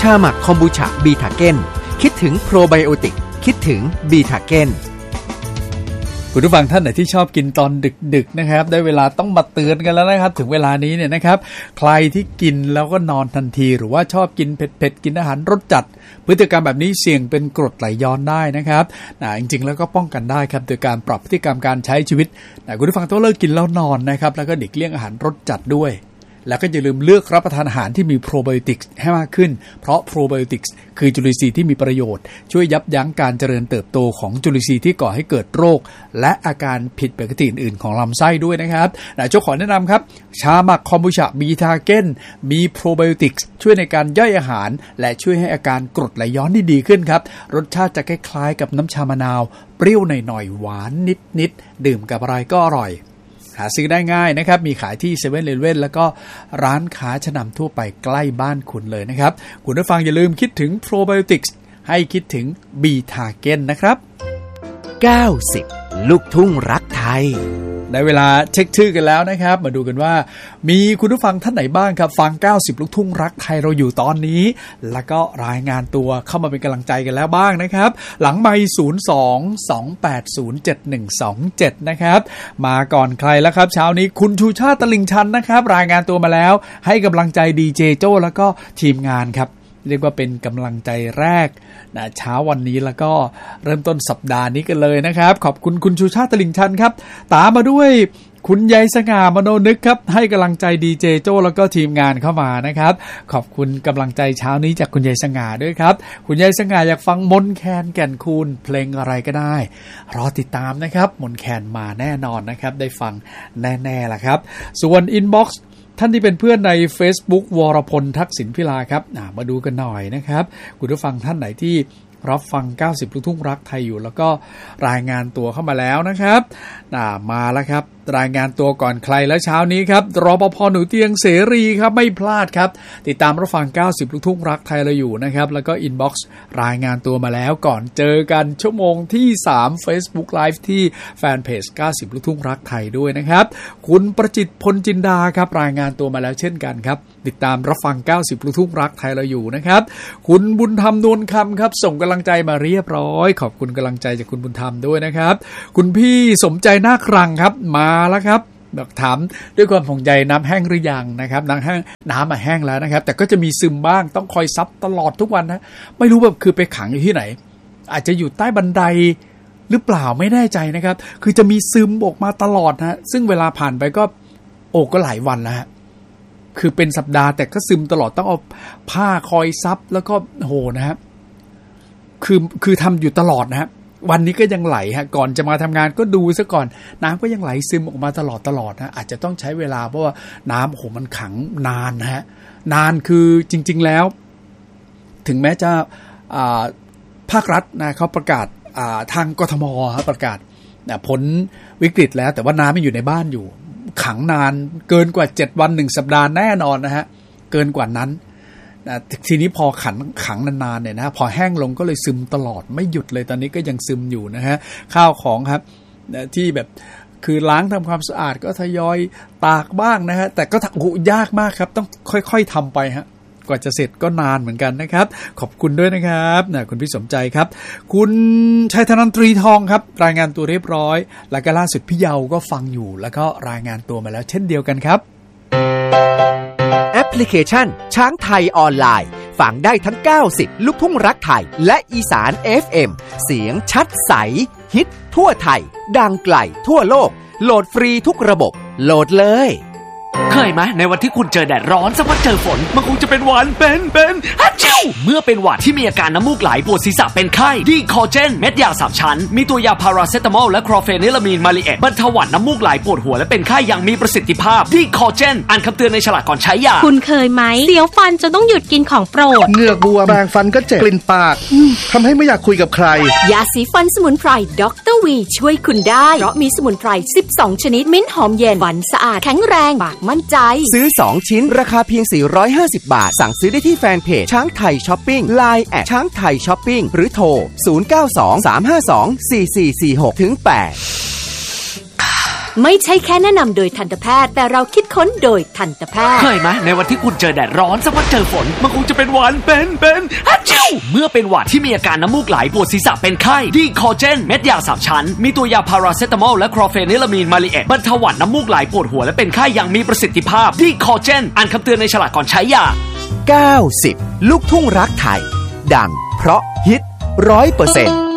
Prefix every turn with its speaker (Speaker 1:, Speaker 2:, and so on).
Speaker 1: ชาหมักคอมบูชาบีทาเก้นคิดถึงโปรไบโอติกคิดถึงบีทาเก้น
Speaker 2: คุณผู้ฟังท่านไหนที่ชอบกินตอนดึกๆนะครับได้เวลาต้องมาเตือนกันแล้วนะครับถึงเวลานี้เนี่ยนะครับใครที่กินแล้วก็นอนทันทีหรือว่าชอบกินเผ็ดๆกินอาหารรสจัดพฤติกรรมแบบนี้เสี่ยงเป็นกรดไหลย้อนได้นะครับจริงๆแล้วก็ป้องกันได้ครับโดยการปรับพฤติกรรมการใช้ชีวิตคุณผู้ฟังต้องเลิกกินแล้วนอนนะครับแล้วก็หลีกเลี่ยงอาหารรสจัดด้วยแล้วก็อย่าลืมเลือกรับประทานอาหารที่มีโปรไบโอติกส์ให้มากขึ้นเพราะโปรไบโอติกส์คือจุลินทรีย์ที่มีประโยชน์ช่วยยับยั้งการเจริญเติบโตของจุลินทรีย์ที่ก่อให้เกิดโรคและอาการผิดปกติอื่นๆของลำไส้ด้วยนะครับโจ้ขอแนะนำครับชาหมักคอมบูชาบีทาเก้นมีโปรไบโอติกส์ช่วยในการย่อยอาหารและช่วยให้อาการกรดไหลย้อนที่ดีขึ้นครับรสชาติจะคล้ายๆกับน้ำชามะนาวเปรี้ยวหน่อยๆหวานนิดๆดื่มกับอะไรก็อร่อยหาซื้อได้ง่ายนะครับมีขายที่ 7-Eleven แล้วก็ร้านค้าชั้นนำทั่วไปใกล้บ้านคุณเลยนะครับคุณผู้ฟังอย่าลืมคิดถึงโปรไบโอติกส์ให้คิดถึงบีทาเก้นนะครับ
Speaker 1: 90ลูกทุ่งรักไทย
Speaker 2: ได้เวลาเช็คชื่อกันแล้วนะครับมาดูกันว่ามีคุณผู้ฟังท่านไหนบ้างครับฟัง90ลูกทุ่งรักไทยเราอยู่ตอนนี้แล้วก็รายงานตัวเข้ามาเป็นกำลังใจกันแล้วบ้างนะครับหลังไมค์02-280-7127นะครับมาก่อนใครแล้วครับเช้านี้คุณชูชาติตลิ่งชันนะครับรายงานตัวมาแล้วให้กำลังใจดีเจโจ้แล้วก็ทีมงานครับเรียกว่าเป็นกำลังใจแรกนะเช้าวันนี้แล้วก็เริ่มต้นสัปดาห์นี้กันเลยนะครับขอบคุณคุณชูชาติตลิ่งชันครับตามมาด้วยคุณยายสง่ามโนนึกครับให้กำลังใจดีเจโจ้แล้วก็ทีมงานเข้ามานะครับขอบคุณกำลังใจเช้านี้จากคุณยายสง่าด้วยครับคุณยายสง่าอยากฟังมนแคนแก่นคูณเพลงอะไรก็ได้รอติดตามนะครับมนแคนมาแน่นอนนะครับได้ฟังแน่ๆล่ะครับส่วนอินบ็อกซ์ท่านที่เป็นเพื่อนใน Facebook วรพลทักษิณพิลาครับมาดูกันหน่อยนะครับคุณผู้ฟังท่านไหนที่รับฟัง90ลูกทุ่งรักไทยอยู่แล้วก็รายงานตัวเข้ามาแล้วนะครับมาแล้วครับรายงานตัวก่อนใครแล้วเช้านี้ครับรปภ.หนูเตียงเสรีครับไม่พลาดครับติดตามรับฟัง90ลูกทุ่งรักไทยเราอยู่นะครับแล้วก็อินบ็อกซ์รายงานตัวมาแล้วก่อนเจอกันชั่วโมงที่3 Facebook Live ที่แฟนเพจ90ลูกทุ่งรักไทยด้วยนะครับคุณประจิตรพลจินดาครับรายงานตัวมาแล้วเช่นกันครับติดตามรับฟัง90ลูกทุ่งรักไทยเราอยู่นะครับคุณบุญธรรมนวลคำครับส่งกำลังใจมาเรียบร้อยขอบคุณกำลังใจจากคุณบุญธรรมด้วยนะครับคุณพี่สมใจนาครังครับมาแล้วครับถามด้วยความห่วงใยน้ำแห้งหรือยังนะครับน้ำแห้งแล้วนะครับแต่ก็จะมีซึมบ้างต้องคอยซับตลอดทุกวันนะไม่รู้แบบคือไปขังอยู่ที่ไหนอาจจะอยู่ใต้บันไดหรือเปล่าไม่แน่ใจนะครับคือจะมีซึมออกมาตลอดนะซึ่งเวลาผ่านไปก็ก็หลายวันแล้วฮะคือเป็นสัปดาห์แต่ก็ซึมตลอดต้องเอาผ้าคอยซับแล้วก็โหนะครับคือทำอยู่ตลอดนะฮะวันนี้ก็ยังไหลฮะก่อนจะมาทำงานก็ดูซะก่อนน้ำก็ยังไหลซึมออกมาตลอดนะอาจจะต้องใช้เวลาเพราะว่าน้ำมันขังนานนะฮะนานคือจริงๆแล้วถึงแม้จะภาครัฐนะเขาประกาศทางกทมประกาศพ้นวิกฤตแล้วแต่ว่าน้ำไม่อยู่ในบ้านอยู่ขังนานเกินกว่า7วัน1สัปดาห์แน่นอนนะฮะเกินกว่านั้นทีนี้พอขังนานๆเนี่ยนะพอแห้งลงก็เลยซึมตลอดไม่หยุดเลยตอนนี้ก็ยังซึมอยู่นะฮะข้าวของครับที่แบบคือล้างทำความสะอาดก็ทยอยตากบ้างนะฮะแต่ก็ยากมากครับต้องค่อยๆทำไปฮะกว่าจะเสร็จก็นานเหมือนกันนะครับขอบคุณด้วยนะครับคุณพี่สมใจครับคุณชัยธนันท์ตรีทองครับรายงานตัวเรียบร้อยแล้วก็ล่าสุดพี่เยาก็ฟังอยู่แล้วก็รายงานตัวมาแล้วเช่นเดียวกันครับ
Speaker 1: แอปพลิเคชันช้างไทยออนไลน์ฟังได้ทั้ง90ลูกทุ่งรักไทยและอีสาน FM เสียงชัดใสฮิตทั่วไทยดังไกลทั่วโลกโหลดฟรีทุกระบบโหลดเลยเคยไหมในวันที่คุณเจอแดดร้อนสักพักเจอฝนมันคงจะเป็นหวัดเป็นฮัจจิวเมื่อเป็นหวัดที่มีอาการน้ำมูกไหลปวดศีรษะเป็นไข้ดีคอเจนเม็ดยา3ชั้นมีตัวยาพาราเซตามอลและคลอเฟนิลามีนมาลิเอตบรรเทาหวัดน้ำมูกไหลปวดหัวและเป็นไข้อย่างมีประสิทธิภาพดีคอเจนอ่านคำเตือนในฉลากก่อนใช้ยา
Speaker 3: คุณเคยไหมเสียวฟันจนต้องหยุดกินของโปรด
Speaker 4: เหงือกบวมแปรงฟันก็เจ็บกลิ่นปากทำให้ไม่อยากคุยกับใคร
Speaker 3: ยาสีฟันสมุนไพรดรวีช่วยคุณได้เพราะมีสมุนไพร12ชนิดมิ้นหอมเย็นฟันสะอาดแข็งแรงปากมั่นใจ
Speaker 1: ซื้อ2ชิ้นราคาเพียง450 บาทสั่งซื้อได้ที่แฟนเพจช้างไทยช้อปปิ้ง LINE แอดช้างไทยช้อปปิ้งหรือโทร0923524446-8
Speaker 3: ไม่ใช่แค่แนะนำโดยทันตแพทย์แต่เราคิดค้นโดยทันตแพทย์
Speaker 5: เคยไหมในวันที่คุณเจอแดดร้อนสักวันเจอฝนมันคงจะเป็นหวัดเป็นฮัจจิวเมื่อเป็นหวัดที่มีอาการน้ำมูกไหลปวดศีรษะเป็นไข้ดีคอเจนเม็ดยา3ชั้นมีตัวยาพาราเซตามอลและคลอเฟนิลามีนมาลิเอตบรรเทาหวัดน้ำมูกไหลปวดหัวและเป็นไข้อย่างมีประสิทธิภาพดีคอเจนอ่านคำเตือนในฉลากก่อนใช้ยา
Speaker 1: 90ลูกทุ่งรักไทยดังเพราะฮิต 100%